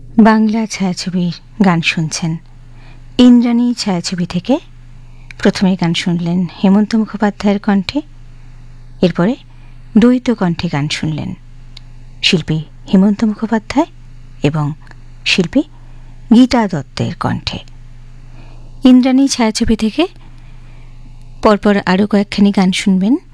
বাংলা ছায়াছবির গান শুনছেন। ইন্দ্রাণী ছায়াছবি থেকে প্রথমে গান শুনলেন হেমন্ত মুখোপাধ্যায়ের কণ্ঠে, এরপরে দ্বৈত কণ্ঠে গান শুনলেন শিল্পী হেমন্ত মুখোপাধ্যায় এবং শিল্পী গীতা দত্তের কণ্ঠে। ইন্দ্রাণী ছায়াছবি থেকে পরপর আরও কয়েকখানি গান শুনবেন